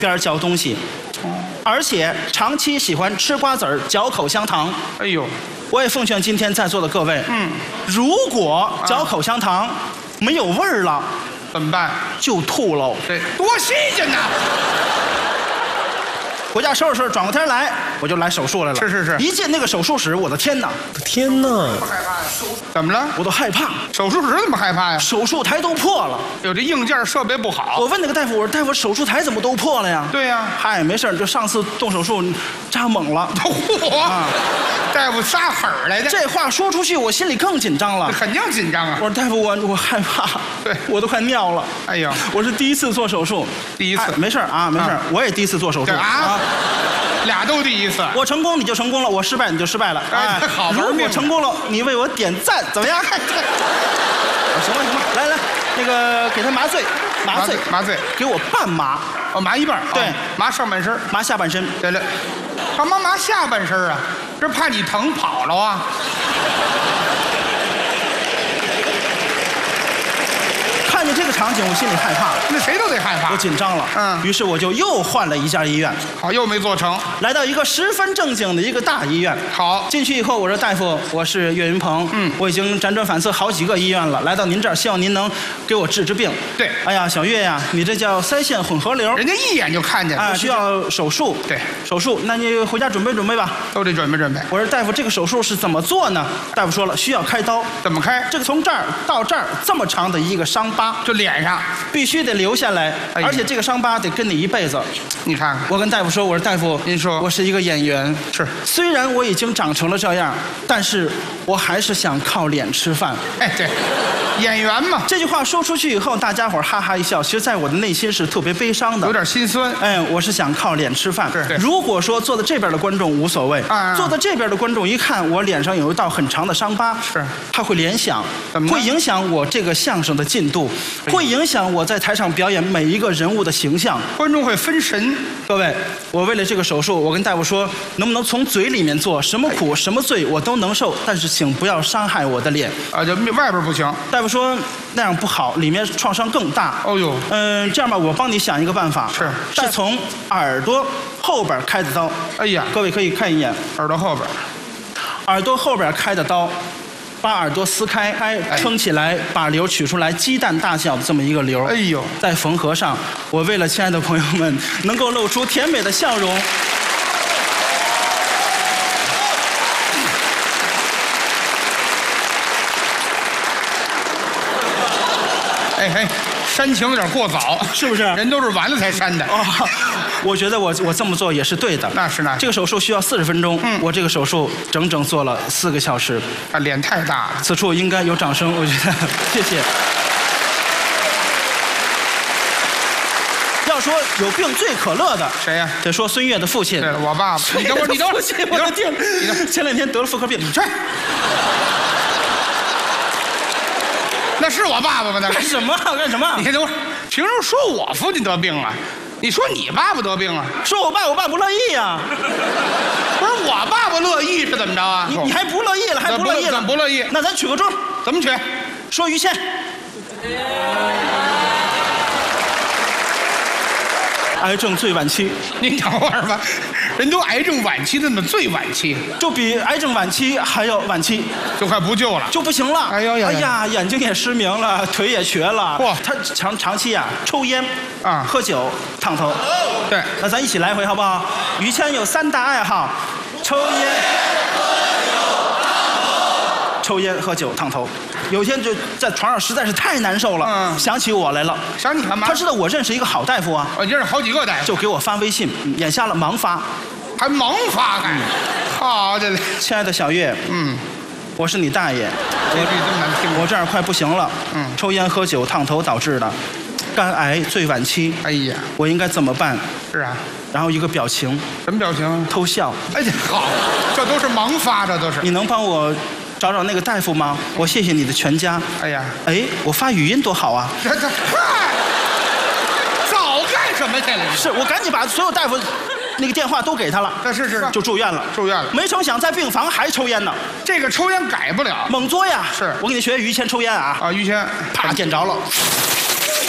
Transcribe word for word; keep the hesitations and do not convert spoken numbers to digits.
边嚼东西，而且长期喜欢吃瓜子儿、嚼口香糖。 哎呦， 我也奉劝今天在座的各位，嗯，如果嚼口香糖没有味儿了， 怎么办？ 就吐喽。 这多新鲜呐！ 回家收拾收拾，转过天来我就来手术来了。 是是是， 一进那个手术室，我的天哪！ 天哪！ 怎么了？ 我都害怕。 手术室怎么害怕呀？ 手术台都破了， 有这硬件设备不好。 我问那个大夫，我说大夫，手术台怎么都破了呀？ 对呀， 嗨，没事，就上次动手术扎猛了。 嚯！啊，大夫撒狠儿来的。 这话说出去，我心里更紧张了。 肯定紧张啊！ 我说大夫，我我害怕， 对我都快尿了。 哎呀， 我是第一次做手术， 第一次， 没事啊，没事，我也第一次做手术啊。俩都第一次， 我成功你就成功了，我失败你就失败了。 哎，好玩命！ 如果成功了，你为我点赞，怎么样？行了行了，来来，那个给他麻醉，麻醉麻醉， 给我半麻， 哦，麻一半， 对， 麻上半身， 麻下半身。 对了，干嘛麻下半身啊？这怕你疼跑了啊？ 看见这个场景，我心里害怕了。 那谁都得害怕， 我紧张了。嗯，于是我就又换了一家医院。 好，又没做成， 来到一个十分正经的一个大医院。 好， 进去以后，我说大夫，我是岳云鹏。嗯，我已经辗转反侧好几个医院了，来到您这儿，希望您能给我治治病。 对， 哎呀，小岳呀，你这叫腮腺混合瘤， 人家一眼就看见了。 啊，需要手术。 对， 手术，那你回家准备准备吧。 都得准备准备。 我说大夫，这个手术是怎么做呢？大夫说了，需要开刀。 怎么开？ 这个从这儿到这儿这么长的一个伤疤， 就脸上。 必须得留下来， 哎、 而且这个伤疤得跟你一辈子。 你看看， 我跟大夫说，我说大夫， 您说， 我是一个演员， 是， 虽然我已经长成了这样，但是我还是想靠脸吃饭。 哎，对，演员嘛。 这句话说出去以后，大家伙哈哈一笑，其实在我的内心是特别悲伤的， 有点心酸。 哎，我是想靠脸吃饭。 是， 如果说坐在这边的观众无所谓，啊，坐在这边的观众一看我脸上有一道很长的伤疤， 是， 他会联想，会影响我这个相声的进度，会影响我在台上表演每一个人物的形象， 观众会分神。 各位，我为了这个手术，我跟大夫说，能不能从嘴里面做，什么苦什么罪我都能受，但是请不要伤害我的脸。 啊，就外边不行。 大夫说那样不好，里面创伤更大。 哦呦， 嗯、呃，这样吧，我帮你想一个办法， 是是从耳朵后边开的刀。 哎呀， 各位可以看一眼， 耳朵后边， 耳朵后边开的刀。把耳朵撕开，开撑起来，把瘤取出来，鸡蛋大小的这么一个瘤。 哎呦， 再缝合上。我为了亲爱的朋友们能够露出甜美的笑容， 哎哎，煽情有点过早， 是不是？ 人都是完了才煽的。 哦，我觉得我我这么做也是对的。 那是那是。 这个手术需要四十分钟，嗯，我这个手术整整做了四个小时。 啊，脸太大了。 此处应该有掌声，我觉得，谢谢。要说有病最可乐的， 谁呀？ 得说孙越的父亲。 对了，我爸爸。你等会儿，你等会儿， 我的天！前两天得了妇科病， 你这。那是我爸爸吗？那干什么？干什么？ 你先等会儿，凭什么说我父亲得病了？你说你爸爸得病了？ 说我爸，我爸不乐意呀、啊。 不是我爸爸乐意是怎么着啊？ 你你还不乐意了？还不乐意了？ 怎么不乐意？ 那咱取个中， 怎么取？ 说于谦。癌症最晚期， 您等会儿吧，人都癌症晚期，怎么最晚期？ 就比癌症晚期还要晚期， 就快不救了， 就不行了。 哎呦呀， 哎呀，眼睛也失明了，腿也瘸了。 嚯， 他长长期啊，抽烟啊， 喝酒，烫头。 对， 那咱一起来回好不好？于谦有三大爱好：抽烟、抽烟、喝酒、烫头。有一天就在床上实在是太难受了，嗯，想起我来了。 想你干嘛？ 他知道我认识一个好大夫啊， 我认识好几个大夫， 就给我发微信，眼瞎了盲发， 还盲发呢。好的嘞， 亲爱的小岳，嗯，我是你大爷， 我这这么难听， 我这样快不行了， 嗯， 抽烟喝酒烫头导致的，肝癌最晚期。 哎呀， 我应该怎么办？ 是啊， 然后一个表情， 什么表情？ 偷笑。 哎呀，好，这都是盲发，这都是。 你能帮我找找那个大夫吗？我谢谢你的全家。 哎呀， 哎，我发语音多好啊！ 这这，嗨，早干什么去了？ 是我赶紧把所有大夫那个电话都给他了。 是是是， 就住院了， 住院了。 没成想在病房还抽烟呢。 这个抽烟改不了， 猛嘬呀！ 是我给你学于谦抽烟啊！ 啊，于谦， 啪点着了。